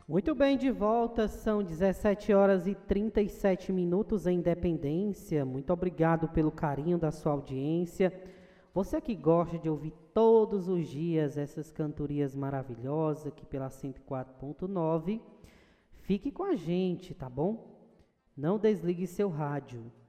Muito bem, de volta, são 17 horas e 37 minutos em Independência. Muito obrigado pelo carinho da sua audiência. Você que gosta de ouvir todos os dias essas cantorias maravilhosas aqui pela 104.9, fique com a gente, tá bom? Não desligue seu rádio.